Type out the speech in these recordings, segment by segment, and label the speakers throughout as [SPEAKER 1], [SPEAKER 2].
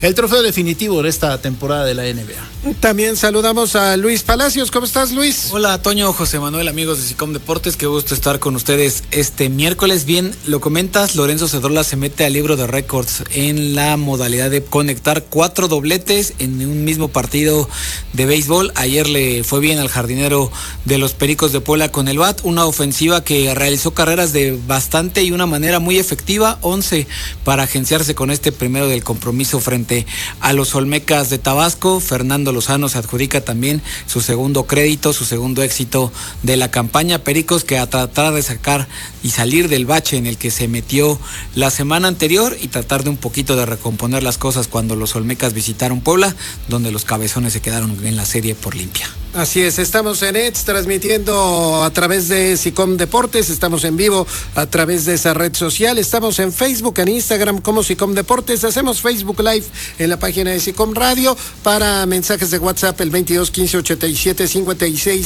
[SPEAKER 1] el trofeo definitivo de esta temporada de la NBA.
[SPEAKER 2] También saludamos a Luis Palacios. ¿Cómo estás, Luis?
[SPEAKER 3] Hola, Toño, José Manuel, amigos de SICOM Deportes. Qué gusto estar con ustedes este miércoles. Bien, lo comentas, Lorenzo Cedrola se mete al libro de récords en la modalidad de conectar 4 dobletes en un mismo partido de béisbol. Ayer le fue bien al jardinero de los Pericos de Puebla con el bat, una ofensiva que realizó carreras de bastante y una manera muy efectiva, 11 para agenciarse con este primero del compromiso frente a los Olmecas de Tabasco. Fernando Lozano se adjudica también su segundo crédito, su segundo éxito de la campaña. Pericos que a tratar de sacar y salir del bache en el que se metió la semana anterior y tratar de un poquito de recomponer las cosas cuando los Olmecas visitaron Puebla, donde los cabezones se quedaron en la serie por limpia.
[SPEAKER 2] Así es, estamos en ETS transmitiendo a través de SICOM Deportes, estamos en vivo a través de esa red social, estamos en Facebook, en Instagram como SICOM Deportes, hacemos Facebook Live en la página de SICOM Radio. Para mensajes de WhatsApp el 22 15 87 56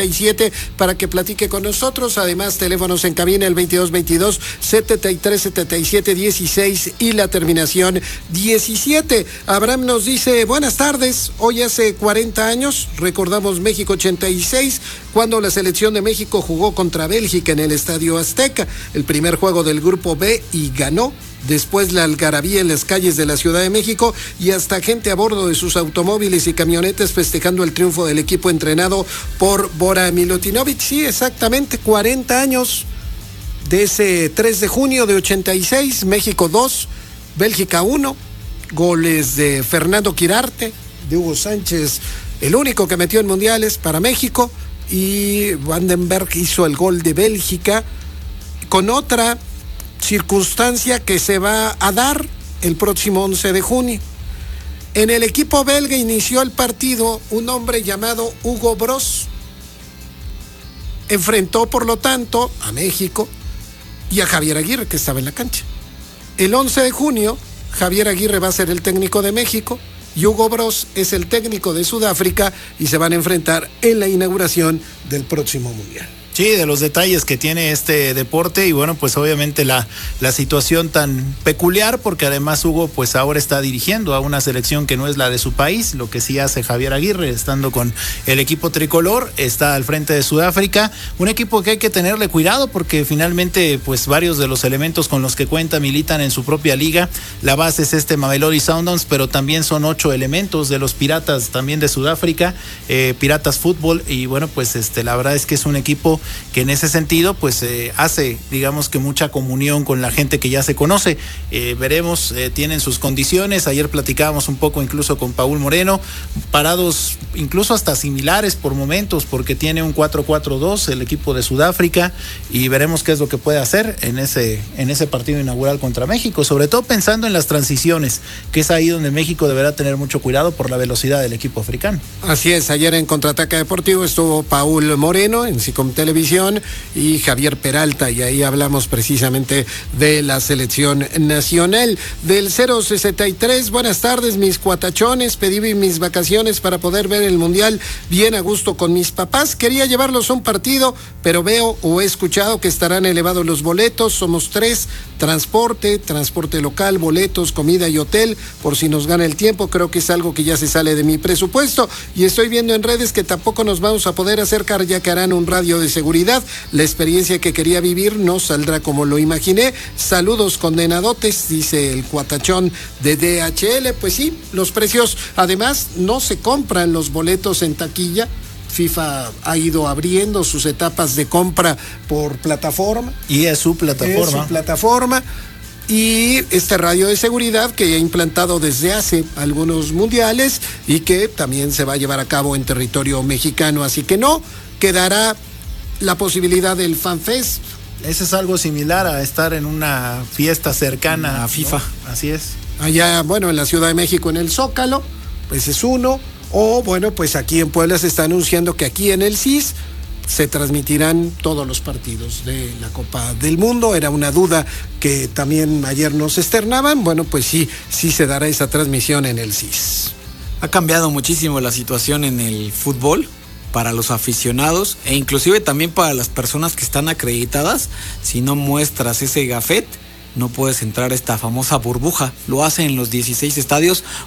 [SPEAKER 2] 57 para que platique con nosotros. Además, teléfonos en cabina el 22 22 73 77 16 y la terminación 17. Abraham nos dice: buenas tardes, hoy hace 40 años recordamos México 86, cuando la selección de México jugó contra Bélgica en el Estadio Azteca, el primer juego del Grupo B, y ganó. Después la algarabía en las calles de la Ciudad de México y hasta gente a bordo de sus automóviles y camionetas festejando el triunfo del equipo entrenado por Bora Milutinovic. Sí, exactamente 40 años de ese 3 de junio de 86, México 2, Bélgica 1, goles de Fernando Quirarte, de Hugo Sánchez, el único que metió en mundiales para México, y Vandenberg hizo el gol de Bélgica, con otra circunstancia que se va a dar el próximo 11 de junio. En el equipo belga inició el partido un hombre llamado Hugo Broos. Enfrentó, por lo tanto, a México y a Javier Aguirre, que estaba en la cancha. El 11 de junio, Javier Aguirre va a ser el técnico de México y Hugo Broos es el técnico de Sudáfrica, y se van a enfrentar en la inauguración del próximo Mundial.
[SPEAKER 1] Sí, de los detalles que tiene este deporte, y bueno, pues obviamente la situación tan peculiar, porque además Hugo pues ahora está dirigiendo a una selección que no es la de su país, lo que sí hace Javier Aguirre estando con el equipo tricolor, está al frente de Sudáfrica, un equipo que hay que tenerle cuidado porque finalmente pues varios de los elementos con los que cuenta militan en su propia liga. La base es Mamelodi Sundowns, pero también son 8 elementos de los Piratas también de Sudáfrica, Piratas Fútbol, y bueno, pues la verdad es que es un equipo que en ese sentido pues hace, digamos que mucha comunión con la gente que ya se conoce. Veremos, tienen sus condiciones. Ayer platicábamos un poco incluso con Paul Moreno, parados incluso hasta similares por momentos, porque tiene un 4-4-2 el equipo de Sudáfrica, y veremos qué es lo que puede hacer en ese partido inaugural contra México, sobre todo pensando en las transiciones, que es ahí donde México deberá tener mucho cuidado por la velocidad del equipo africano.
[SPEAKER 2] Así es, ayer en Contraataque Deportivo estuvo Paul Moreno en SICOM Televisión y Javier Peralta, y ahí hablamos precisamente de la selección nacional. Del 063, buenas tardes mis cuatachones, pedí mis vacaciones para poder ver el Mundial bien a gusto con mis papás, quería llevarlos a un partido, pero veo o he escuchado que estarán elevados los boletos, somos 3, transporte local, boletos, comida y hotel, por si nos gana el tiempo, creo que es algo que ya se sale de mi presupuesto, y estoy viendo en redes que tampoco nos vamos a poder acercar ya que harán un radio de seguridad. La experiencia que quería vivir no saldrá como lo imaginé. Saludos condenadotes, dice el cuatachón de DHL. Pues sí, los precios, además, no se compran los boletos en taquilla. FIFA ha ido abriendo sus etapas de compra por plataforma.
[SPEAKER 1] Y es su plataforma.
[SPEAKER 2] Y este radio de seguridad que ha implantado desde hace algunos mundiales y que también se va a llevar a cabo en territorio mexicano. Así que no quedará la posibilidad del FanFest.
[SPEAKER 1] Ese es algo similar a estar en una fiesta cercana a FIFA, ¿no? Así es.
[SPEAKER 2] Allá, bueno, en la Ciudad de México, en el Zócalo, pues es uno. O bueno, pues aquí en Puebla se está anunciando que aquí en el CIS se transmitirán todos los partidos de la Copa del Mundo. Era una duda que también ayer nos externaban. Bueno, pues sí se dará esa transmisión en el CIS.
[SPEAKER 3] Ha cambiado muchísimo la situación en el fútbol para los aficionados e inclusive también para las personas que están acreditadas. Si no muestras ese gafet, no puedes entrar a esta famosa burbuja. Lo hace en los 16 estadios